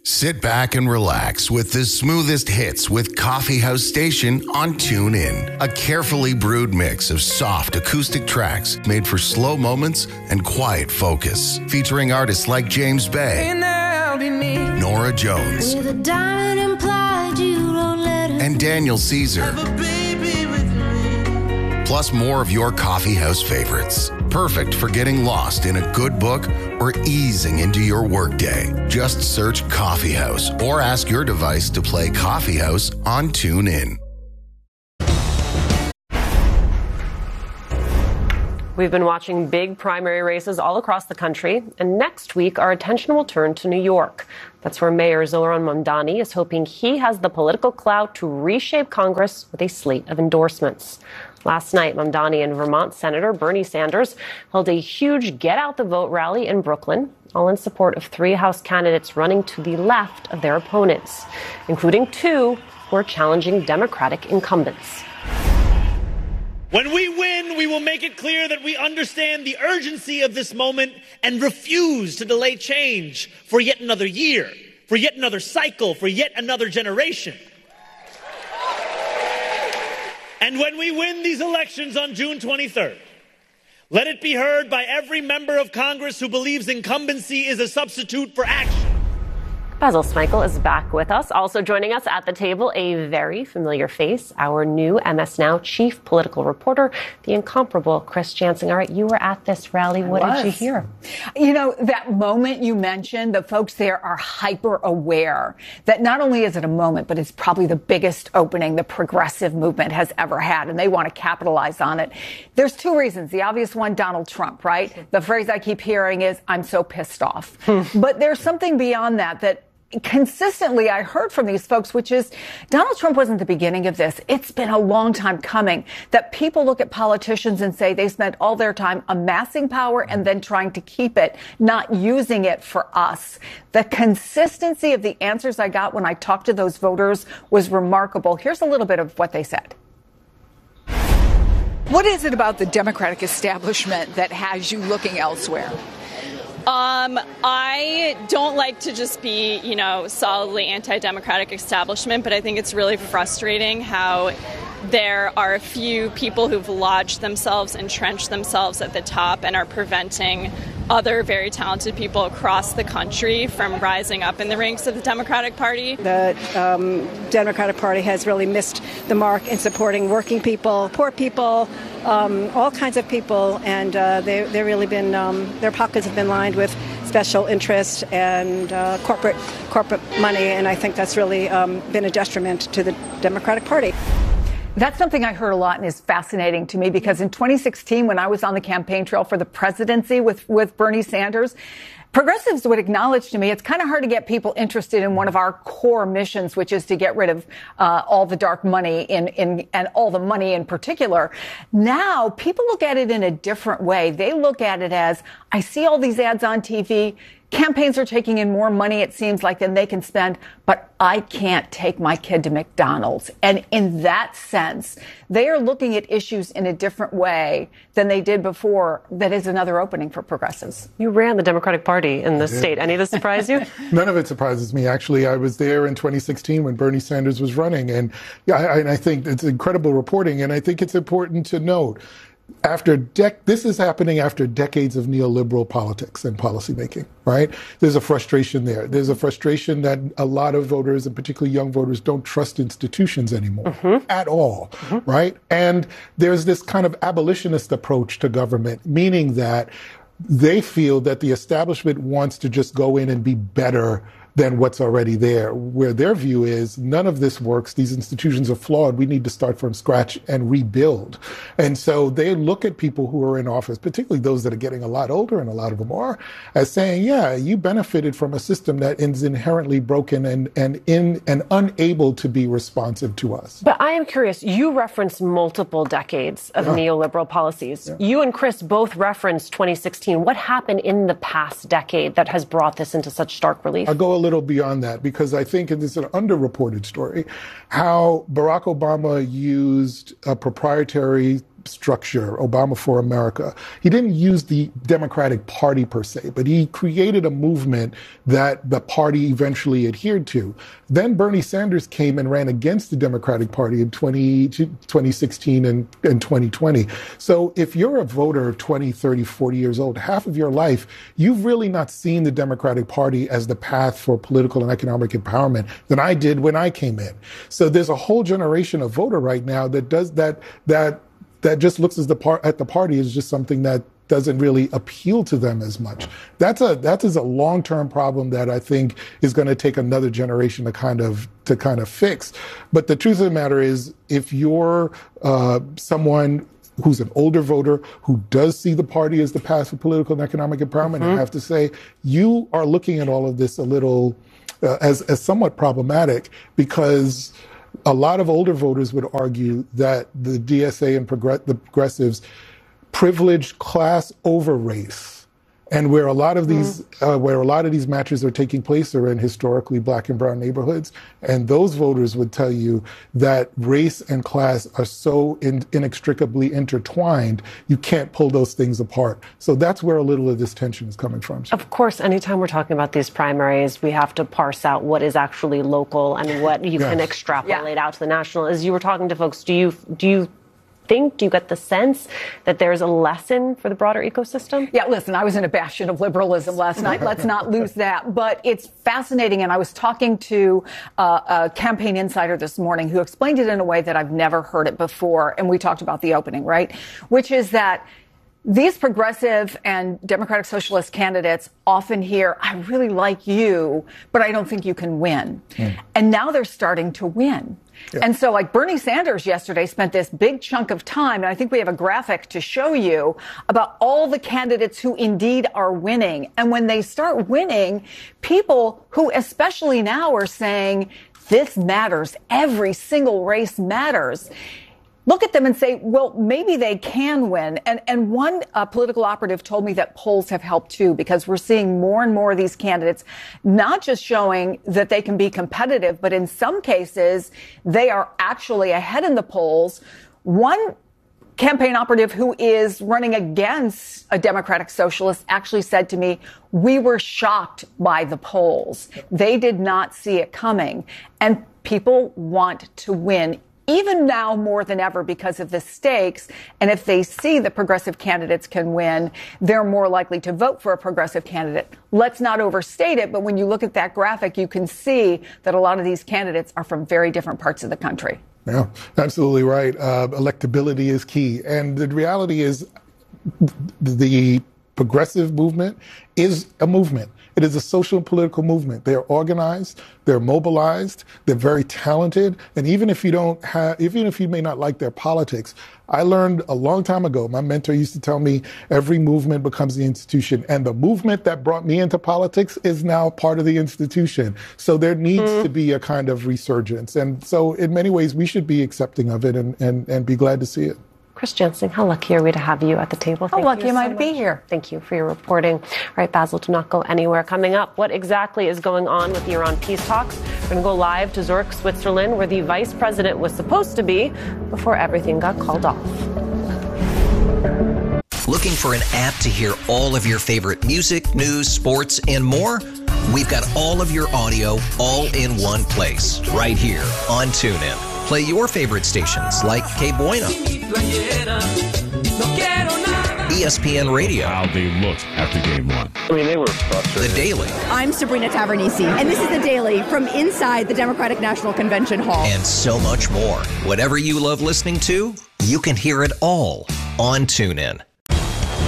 Sit back and relax with the smoothest hits with Coffee House Station on TuneIn. A carefully brewed mix of soft acoustic tracks made for slow moments and quiet focus. Featuring artists like James Bay, Nora Jones, and Daniel Caesar. Plus more of your coffee house favorites. Perfect for getting lost in a good book or easing into your workday. Just search Coffee House or ask your device to play Coffee House on TuneIn. We've been watching big primary races all across the country, and next week our attention will turn to New York. That's where Mayor Zohran Mamdani is hoping he has the political clout to reshape Congress with a slate of endorsements. Last night, Mamdani and Vermont Senator Bernie Sanders held a huge Get Out the Vote rally in Brooklyn, all in support of 3 House candidates running to the left of their opponents, including 2 who are challenging Democratic incumbents. When we win, we will make it clear that we understand the urgency of this moment and refuse to delay change for yet another year, for yet another cycle, for yet another generation. And when we win these elections on June 23rd, let it be heard by every member of Congress who believes incumbency is a substitute for action. Basil Smykel is back with us. Also joining us at the table, a very familiar face, our new MS Now chief political reporter, the incomparable Chris Jansing. All right, you were at this rally. What did you hear? You know, that moment you mentioned, the folks there are hyper aware that not only is it a moment, but it's probably the biggest opening the progressive movement has ever had, and they want to capitalize on it. There's 2 reasons. The obvious one, Donald Trump, right? The phrase I keep hearing is, I'm so pissed off. But there's something beyond that consistently I heard from these folks, which is Donald Trump wasn't the beginning of this. It's been a long time coming that people look at politicians and say they spent all their time amassing power and then trying to keep it, not using it for us. The consistency of the answers I got when I talked to those voters was remarkable. Here's a little bit of what they said. What is it about the Democratic establishment that has you looking elsewhere? I don't like to just be, solidly anti-democratic establishment, but I think it's really frustrating how there are a few people who've lodged themselves, entrenched themselves at the top and are preventing other very talented people across the country from rising up in the ranks of the Democratic Party. The Democratic Party has really missed the mark in supporting working people, poor people, all kinds of people, and they've really been, their pockets have been lined with special interest and corporate money, and I think that's really been a detriment to the Democratic Party. That's something I heard a lot and is fascinating to me because in 2016, when I was on the campaign trail for the presidency with Bernie Sanders, progressives would acknowledge to me it's kind of hard to get people interested in one of our core missions, which is to get rid of all the dark money and all the money in particular. Now, people look at it in a different way. They look at it as, I see all these ads on TV. Campaigns are taking in more money, it seems like, than they can spend, but I can't take my kid to McDonald's. And in that sense, they are looking at issues in a different way than they did before. That is another opening for progressives. You ran the Democratic Party in the state. Any of this surprise you? None of it surprises me, actually. I was there in 2016 when Bernie Sanders was running. And I think it's incredible reporting. And I think it's important to note, this is happening after decades of neoliberal politics and policymaking, right? There's a frustration there. There's a frustration that a lot of voters, and particularly young voters, don't trust institutions anymore at all, right? And there's this kind of abolitionist approach to government, meaning that they feel that the establishment wants to just go in and be better than what's already there, where their view is none of this works. These institutions are flawed. We need to start from scratch and rebuild. And so they look at people who are in office, particularly those that are getting a lot older, and a lot of them are, as saying, yeah, you benefited from a system that is inherently broken and unable to be responsive to us. But I am curious, you referenced multiple decades of neoliberal policies. Yeah. You and Chris both referenced 2016. What happened in the past decade that has brought this into such stark relief? I'll go a little beyond that because I think it's an underreported story how Barack Obama used a proprietary structure, Obama for America, he didn't use the Democratic Party per se, but he created a movement that the party eventually adhered to. Then Bernie Sanders came and ran against the Democratic Party in 2016 and 2020. So if you're a voter 20, 30, 40 years old, half of your life, you've really not seen the Democratic Party as the path for political and economic empowerment than I did when I came in. So there's a whole generation of voter right now that does that just looks at the party as just something that doesn't really appeal to them as much. That is a long-term problem that I think is going to take another generation to kind of fix. But the truth of the matter is, if you're someone who's an older voter who does see the party as the path for political and economic empowerment, I have to say you are looking at all of this a little as somewhat problematic, because a lot of older voters would argue that the DSA and the progressives privileged class over race. And where a lot of these matches are taking place are in historically black and brown neighborhoods. And those voters would tell you that race and class are so inextricably intertwined, you can't pull those things apart. So that's where a little of this tension is coming from. Of course, anytime we're talking about these primaries, we have to parse out what is actually local and what you can extrapolate out to the national. As you were talking to folks, do you get the sense that there's a lesson for the broader ecosystem? Yeah, listen, I was in a bastion of liberalism last night. Let's not lose that. But it's fascinating. And I was talking to a campaign insider this morning who explained it in a way that I've never heard it before. And we talked about the opening, right? Which is that these progressive and Democratic Socialist candidates often hear, I really like you, but I don't think you can win. And now they're starting to win. Yeah. And so like Bernie Sanders yesterday spent this big chunk of time, and I think we have a graphic to show you about all the candidates who indeed are winning. And when they start winning, people who especially now are saying, this matters, every single race matters, look at them and say, well, maybe they can win. And one political operative told me that polls have helped too, because we're seeing more and more of these candidates not just showing that they can be competitive, but in some cases, they are actually ahead in the polls. One campaign operative who is running against a Democratic Socialist actually said to me, we were shocked by the polls. They did not see it coming. And people want to win, even now more than ever because of the stakes. And if they see the progressive candidates can win, they're more likely to vote for a progressive candidate. Let's not overstate it, but when you look at that graphic, you can see that a lot of these candidates are from very different parts of the country. Yeah, absolutely right. Electability is key. And the reality is the progressive movement is a movement. It is a social and political movement. They're organized, they're mobilized, they're very talented, and even if you may not like their politics, I learned a long time ago, my mentor used to tell me, every movement becomes the institution, and the movement that brought me into politics is now part of the institution. So there needs to be a kind of resurgence, and so in many ways we should be accepting of it and be glad to see it. Chris Jensen, how lucky are we to have you at the table? How lucky am I to be here? Thank you for your reporting. All right, Basil, do not go anywhere. Coming up, what exactly is going on with the Iran peace talks? We're going to go live to Zurich, Switzerland, where the vice president was supposed to be before everything got called off. Looking for an app to hear all of your favorite music, news, sports, and more? We've got all of your audio all in one place, right here on TuneIn. Play your favorite stations like Que Buena, ESPN Radio. How they looked after game one. I mean, they were frustrated. The Daily. I'm Sabrina Tavernisi, and this is The Daily from inside the Democratic National Convention Hall. And so much more. Whatever you love listening to, you can hear it all on TuneIn.